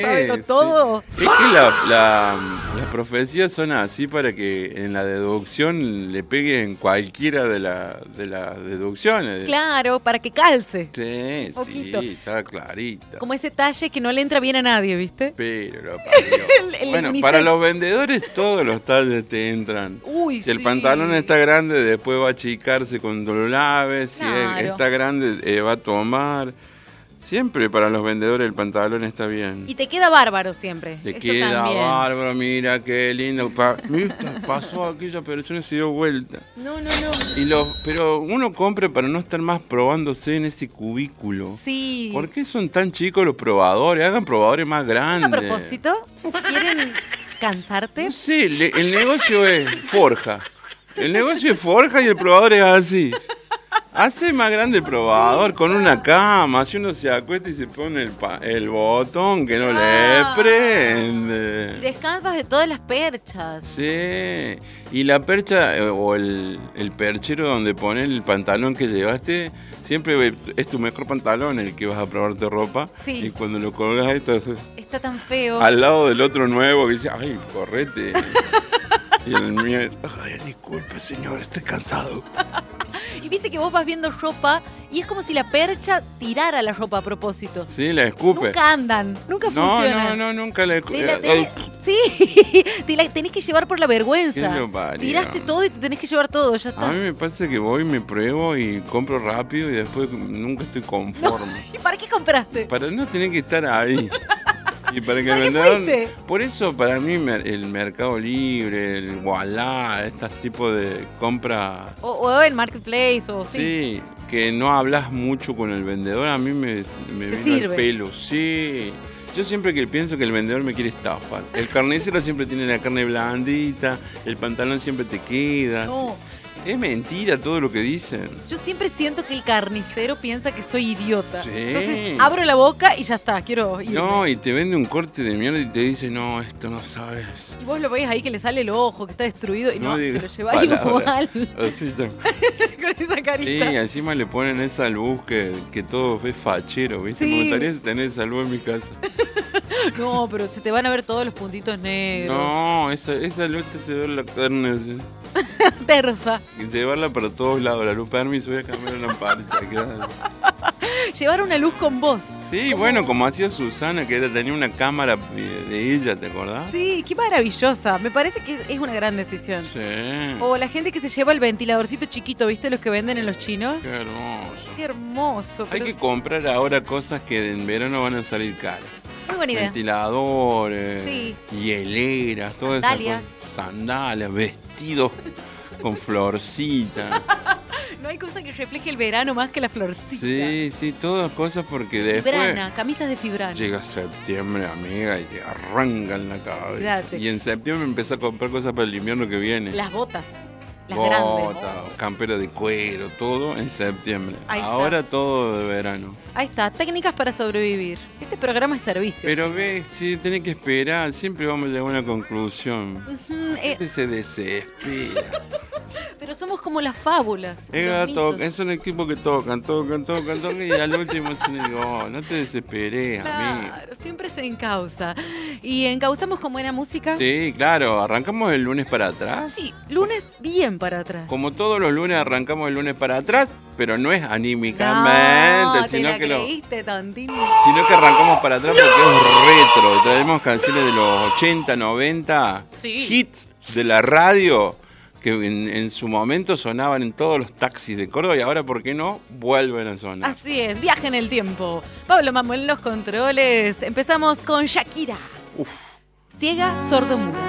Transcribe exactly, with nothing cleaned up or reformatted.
Sábelo todo. Es que la, la, las profecías son así para que en la deducción le peguen cualquiera de, la, de las deducciones. Claro, para que calce. Sí, Poquito. sí, está clarita. Como ese talle que no le entra bien a nadie, ¿viste? Pero lo parió. El- el Bueno, unisex. para los vendedores todos los talles te entran. Uy, Si sí. el pantalón está grande, después va a achicarse cuando lo laves. Si Claro. está grande, eh, va a tomar. Siempre para los vendedores el pantalón está bien. Y te queda bárbaro siempre. Te Eso queda también. bárbaro, mira qué lindo. Pa mira, pasó aquella persona y se dio vuelta. No, no, no. Y los, pero uno compra para no estar más probándose en ese cubículo. Sí. ¿Por qué son tan chicos los probadores? Hagan probadores más grandes. A propósito, ¿quieren cansarte? No sé, le- el negocio es forja. El negocio es forja y el probador es así. Hace más grande el probador con una cama, si uno se acuesta y se pone el, pa- el botón que no Ah. le prende. Y descansas de todas las perchas. Sí, y la percha eh, o el, el perchero donde pones el pantalón que llevaste, siempre es tu mejor pantalón el que vas a probarte ropa. Sí. Y cuando lo colgas ahí, estás Está tan feo. al lado del otro nuevo que dice, ay, correte. Y el mío es, ay, disculpe señor, estoy cansado. Y viste que vos vas viendo ropa y es como si la percha tirara la ropa a propósito. Sí, la escupe. Nunca andan, nunca no, funcionan. no, no, nunca la Te la escupe. tenés- sí, te la tenés que llevar por la vergüenza. ¿Quién lo parió? Tiraste todo y te tenés que llevar todo, ya está. A mí me pasa que voy, me pruebo y compro rápido y después nunca estoy conforme. ¿Y para qué compraste? Para no tener que estar ahí. Y para que ¿Para el qué vendedor. fuiste? Por eso, para mí, mer- el Mercado Libre, el Wallah, estos tipos de compras. O, o en Marketplace o sí. Sí, que no hablas mucho con el vendedor, a mí me, me Te viene sirve. al pelo. Sí. Yo siempre que pienso que el vendedor me quiere estafar. El carnicero siempre tiene la carne blandita, el pantalón siempre te queda. No, Es mentira todo lo que dicen. yo siempre siento que el carnicero piensa que soy idiota. Sí. Entonces abro la boca y ya está, quiero irme. No, y te vende un corte de mierda y te dice, no, esto no sabes. Y vos lo veis ahí que le sale el ojo, que está destruido y no, No te digas lo llevás palabras. igual Así está. con esa Sí, carita. encima le ponen esa luz que, que todo es fachero, ¿viste? Sí. Me gustaría tener esa luz en mi casa. No, pero se te van a ver todos los puntitos negros. No, esa, esa luz te se ve la carne así. Terza. Y llevarla para todos lados. La luz, permiso, voy a cambiar la lamparita. queda- Llevar una luz con vos. Sí, ¿Cómo? bueno, como hacía Susana, que era, tenía una cámara de, de ella, ¿te acordás? Sí, qué maravillosa. Me parece que es, es una gran decisión. Sí. O la gente que se lleva el ventiladorcito chiquito, ¿viste? Los que venden en los chinos. Qué hermoso. Qué hermoso. Hay pero- que comprar ahora cosas que en verano van a salir caras. Muy buena idea. Ventiladores, Sí. hieleras, todas esas Sandalias. cosas. Sandalias, vestidos con florcita. No hay cosa que refleje el verano más que la florcita. Sí, sí, todas cosas porque después Fibrana, camisas de fibrana. llega septiembre, amiga, y te arrancan la cabeza. Olvídate. Y en septiembre empecé a comprar cosas para el invierno que viene. Las botas. Las grandes. Bota, campera de cuero, todo en septiembre. Ahí está. Ahora todo de verano. Ahí está, técnicas para sobrevivir. Este programa es servicio. Pero ves, si tenés que esperar, siempre vamos a llegar a una conclusión. Ujú, La eh, gente se desespera. pero somos como las fábulas. Es los gato, mitos. es un equipo que tocan, tocan, tocan, tocan y al último se le digo, "Oh, no te desesperes, amigo. Claro, siempre se encausa. ¿Y encauzamos con buena música? Sí, claro, arrancamos el lunes para atrás. Sí, lunes bien para atrás. Como todos los lunes arrancamos el lunes para atrás, pero no es no, anímicamente, te sino, la que lo, creíste, Tantín. sino que arrancamos para atrás porque es retro. Traemos canciones de los ochenta, noventa, Sí. hits de la radio que en, en su momento sonaban en todos los taxis de Córdoba y ahora, ¿por qué no? Vuelven a sonar. Así es, viaje en el tiempo. Pablo Mambo en los controles. Empezamos con Shakira. Uf. Ciega, sordo, muda.